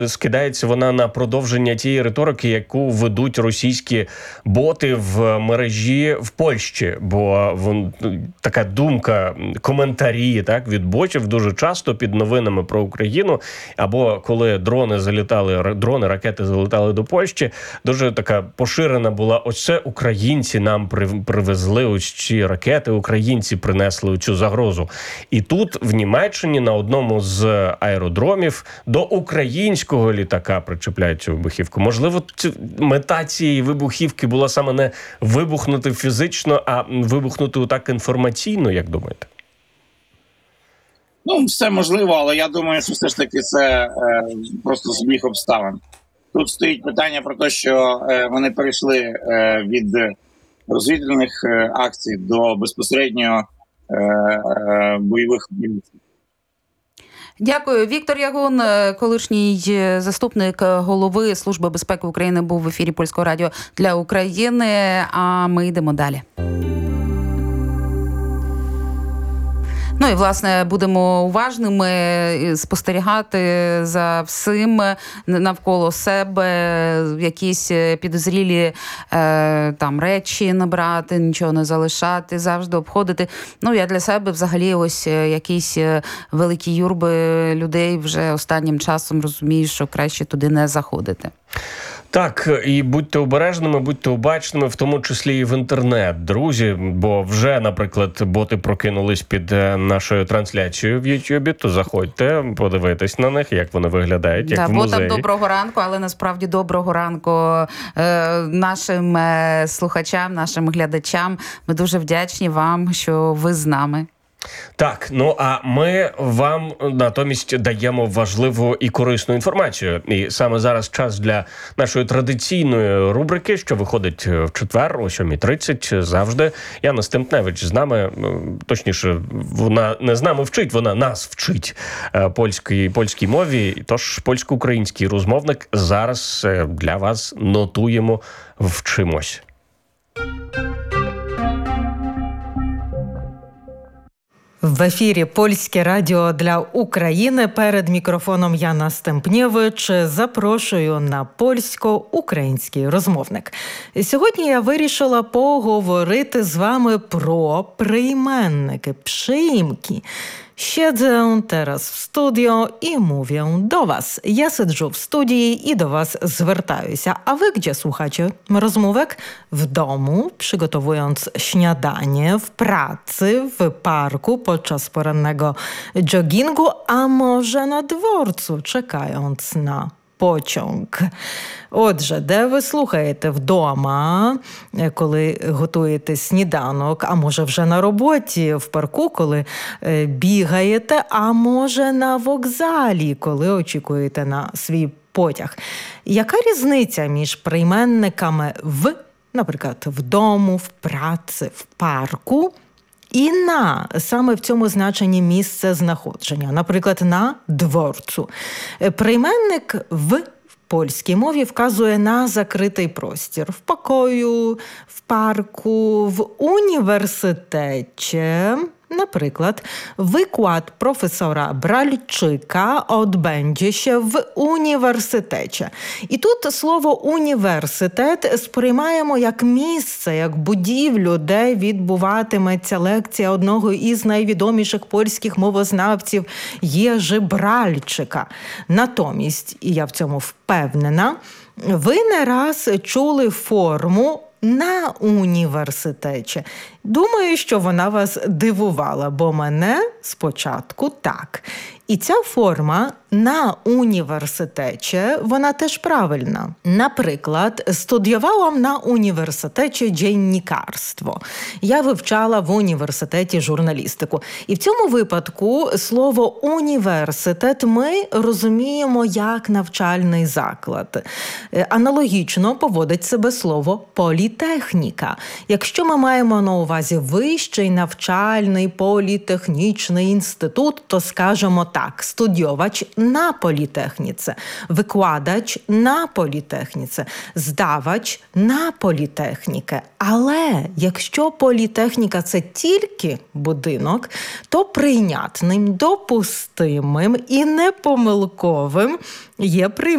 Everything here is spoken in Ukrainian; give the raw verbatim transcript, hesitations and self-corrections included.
скидається вона на продовження тієї риторики, яку ведуть російські боти в мережі в Польщі. Бо вон, така думка, коментарі так, від ботів дуже часто під новинами про Україну, або коли дрони залітали, дрони, ракети залітали до Польщі, дуже така поширена була: ось це українці нам привезли ось ці ракети, українці принесли цю загрозу. І тут в Німеччині на одному з аеродромів до українського літака причепляють цю вибухівку. Можливо, мета цієї вибухівки була саме не вибухнути фізично, а вибухнути так інформаційно, як думаєте? Ну, все можливо, але я думаю, що все ж таки це е, просто збіг обставин. Тут стоїть питання про те, що е, вони перейшли е, від розвідувальних е, акцій до безпосередньо е, е, бойових дій. Дякую. Віктор Ягун, колишній заступник голови Служби безпеки України, був в ефірі Польського радіо для України. А ми йдемо далі. Ну і, власне, будемо уважними, спостерігати за всім навколо себе, якісь підозрілі е, там речі набрати, нічого не залишати, завжди обходити. Ну, я для себе взагалі ось якісь великі юрби людей вже останнім часом розумію, що краще туди не заходити. Так, і будьте обережними, будьте обачними, в тому числі і в інтернет, друзі, бо вже, наприклад, боти прокинулись під нашою трансляцією в Ютубі, то заходьте, подивитись на них, як вони виглядають, як да, в музеї. Ботам доброго ранку, але насправді доброго ранку е, нашим е, слухачам, нашим глядачам. Ми дуже вдячні вам, що ви з нами. Так, ну а ми вам натомість даємо важливу і корисну інформацію. І саме зараз час для нашої традиційної рубрики, що виходить в четвер о сьомій тридцять завжди. Яна Стемпневич з нами, точніше, вона не з нами вчить, вона нас вчить польській, польській мові. Тож польсько-український розмовник зараз для вас нотуємо, вчимось. В ефірі Польське радіо для України. Перед мікрофоном Яна Стемпнєвич. Запрошую на польсько-український розмовник. Сьогодні я вирішила поговорити з вами про прийменники, przyimki. Siedzę teraz w studio i mówię do was. Ja siedzę w studii i do was zwracаюся. A wy gdzie słuchacie rozmówek? W domu, przygotowując śniadanie, w pracy, w parku, podczas porannego joggingu, a może na dworcu, czekając na pociąg. Отже, де ви слухаєте? Вдома, коли готуєте сніданок, а може вже на роботі, в парку, коли бігаєте, а може на вокзалі, коли очікуєте на свій потяг. Яка різниця між прийменниками в, наприклад, вдому, в праці, в парку, і на, саме в цьому значенні місце знаходження, наприклад, на дворцу? Прийменник в польській мові вказує на закритий простір. В покою, в парку, в університеті. Наприклад, wykład profesora Бральчика odbędzie się w університеті. І тут слово «університет» сприймаємо як місце, як будівлю, де відбуватиметься лекція одного із найвідоміших польських мовознавців Єжи Бральчика. Натомість, і я в цьому впевнена, ви не раз чули форму «на університеті». Думаю, що вона вас дивувала, бо мене спочатку так. І ця форма «на університеті», вона теж правильна. Наприклад, студіювałam на університеті dziennikarstwo. Я вивчала в університеті журналістику. І в цьому випадку слово «університет» ми розуміємо як навчальний заклад. Аналогічно поводить себе слово «політехніка». Якщо ми маємо на увазі вищий навчальний політехнічний інститут, то скажемо так: студіоwać на політехніці, викладач на політехніці, здавач на політехніки. Але якщо політехніка – це тільки будинок, то прийнятним, допустимим і непомилковим є прийменник